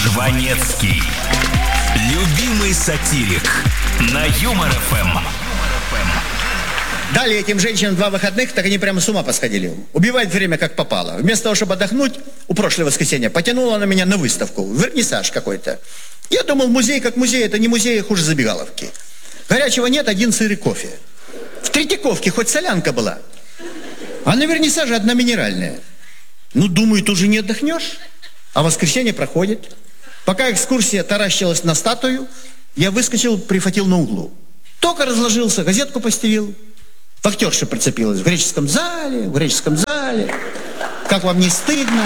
Жванецкий. Любимый сатирик. На Юмор ФМ. Дали этим женщинам 2 выходных, так они прямо с ума посходили. Убивать время как попало. Вместо того, чтобы отдохнуть, у прошлого воскресенья потянула она меня на выставку. Вернисаж какой-то. Я думал, музей как музей, это не музей, хуже забегаловки. Горячего нет, один сыр и кофе. В Третьяковке хоть солянка была. А на вернисаже одна минеральная. Ну, думаю, тут же не отдохнешь. А воскресенье проходит. Пока экскурсия таращилась на статую, я выскочил, прихватил на углу. Только разложился, газетку постелил. Вахтерша прицепилась в греческом зале. Как вам не стыдно?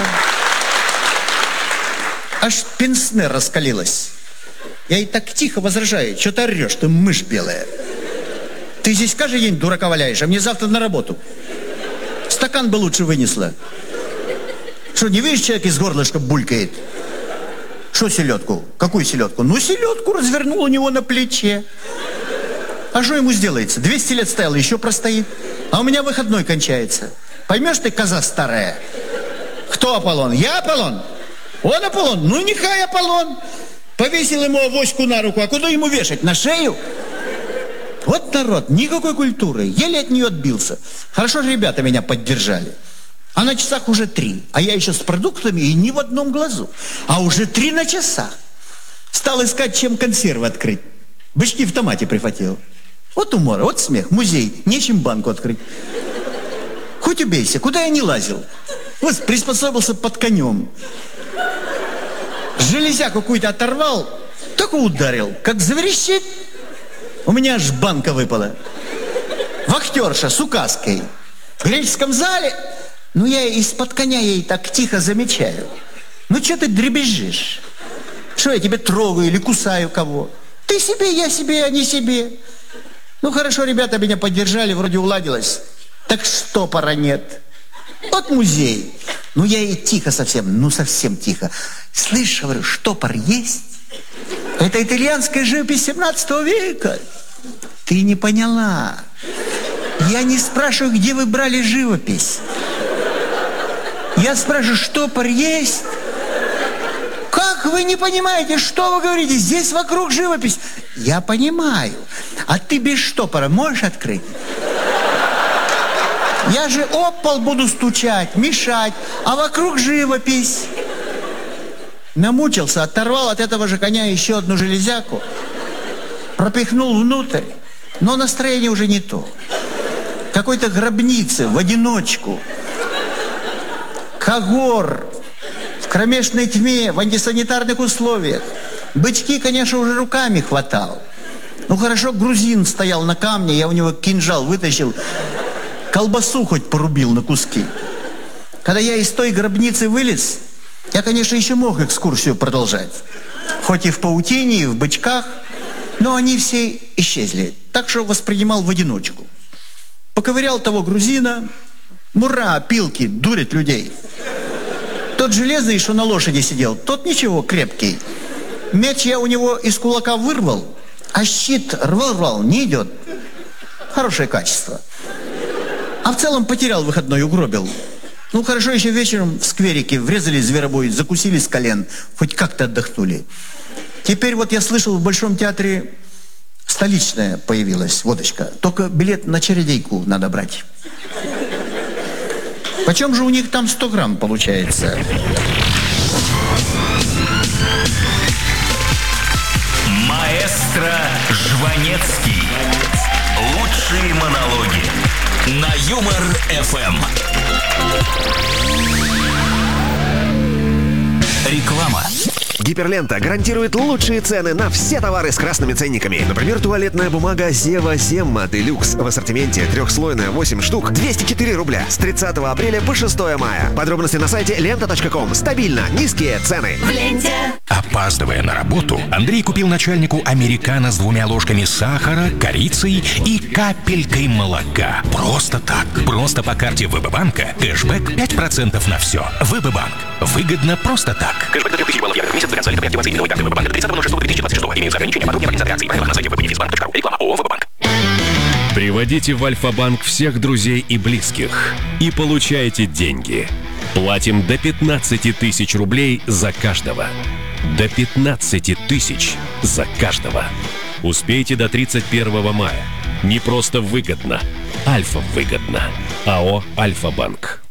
Аж пенсне раскалилась. Я ей так тихо возражаю. Что ты орешь, ты мышь белая. Ты здесь каждый день дурака валяешь, а мне завтра на работу. Стакан бы лучше вынесла. Что, не видишь, человек из горлышка булькает? Что селедку? Какую селедку? Ну, селедку развернул у него на плече. А что ему сделается? 200 лет стоял, еще простоит. А у меня выходной кончается. Поймешь ты, коза старая? Кто Аполлон? Я Аполлон? Он Аполлон? Ну, нехай Аполлон. Повесил ему авоську на руку. А куда ему вешать? На шею? Вот народ, никакой культуры. Еле от нее отбился. Хорошо же ребята меня поддержали. А на часах уже 3. А я еще с продуктами и ни в одном глазу. А уже 3 на часах. Стал искать, чем консервы открыть. Бычки в томате прихватил. Вот умор, вот смех, музей. Нечем банку открыть. Хоть убейся, куда я не лазил. Вот приспособился под конем. Железяку какую-то оторвал, только ударил. Как заверещит, у меня аж банка выпала. Вахтерша с указкой. В греческом зале, ну я из-под коня ей так тихо замечаю. Ну что ты дребезжишь? Что я тебя трогаю или кусаю кого? Ты себе, я себе, а не себе. Ну хорошо, ребята меня поддержали, вроде уладилось. Так штопора нет. Вот музей. Ну я и тихо совсем, ну совсем тихо. Слышь, говорю, штопор есть? Это итальянская живопись 17 века. Ты не поняла. Я не спрашиваю, где вы брали живопись. Я спрашиваю, штопор есть? Как вы не понимаете, что вы говорите? Здесь вокруг живопись. Я понимаю. А ты без штопора можешь открыть? Я же об пол буду стучать, мешать, а вокруг живопись. Намучился, оторвал от этого же коня еще одну железяку, пропихнул внутрь, но настроение уже не то. Какой-то гробницы в одиночку. Когор в кромешной тьме, в антисанитарных условиях. Бычки, конечно, уже руками хватал. Ну хорошо, грузин стоял на камне, я у него кинжал вытащил, колбасу хоть порубил на куски. Когда я из той гробницы вылез, я, конечно, еще мог экскурсию продолжать. Хоть и в паутине, и в бычках, но они все исчезли. Так что воспринимал в одиночку. Поковырял того грузина. Мура, пилки, дурит людей. Тот железный, что на лошади сидел, тот ничего, крепкий. Меч я у него из кулака вырвал, а щит рвал, не идет. Хорошее качество. А в целом потерял выходной, угробил. Ну, хорошо, еще вечером в скверике врезали зверобой, закусили с колен. Хоть как-то отдохнули. Теперь вот я слышал, в Большом театре столичная появилась водочка. Только билет на чародейку надо брать. Почем же у них там 100 грамм получается? Маэстро Жванецкий. Лучшие монологи. На Юмор ФМ. Реклама. Гиперлента гарантирует лучшие цены на все товары с красными ценниками. Например, туалетная бумага Зева Земма Делюкс в ассортименте трехслойная 8 штук 204 рубля с 30 апреля по 6 мая. Подробности на сайте лента.ком. Стабильно низкие цены. В ленте. Опаздывая на работу, Андрей купил начальнику американо с 2 ложками сахара, корицей и капелькой молока. Просто так. Просто по карте ВБ-банка. Кэшбэк 5% на все. ВБ-банк. Выгодно просто так. Кэшбэк до 3000 баллов в месяц. Вариант при активации новой карты ВБ-банка до 30.06.2026. Имеются ограничения. Подробнее организация акций. Правила на сайте www.bank.ru. Реклама ООО «ВБ-банк». Приводите в Альфа-банк всех друзей и близких и получайте деньги. Платим до 15 тысяч рублей за каждого. До 15 тысяч за каждого. Успейте до 31 мая. Не просто выгодно. Альфа выгодно. АО «Альфа-Банк».